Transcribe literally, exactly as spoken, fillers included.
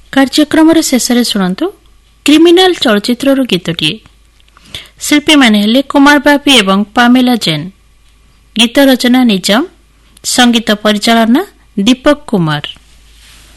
କାର୍ଯ୍ୟକ୍ରମର ଶେଷରେ ଶୁଣନ୍ତୁ କ୍ରିମିନାଲ ଚଳଚ୍ଚିତ୍ରରୁ ଗୀତଟିଏ। ଶିଳ୍ପୀମାନେ ହେଲେ କୁମାର ବାପି ଏବଂ ପାମେଲା ଜେନ୍। ଗୀତ ରଚନା ନିଜାମ, ସଙ୍ଗୀତ ପରିଚାଳନା ଦୀପକ କୁମାର।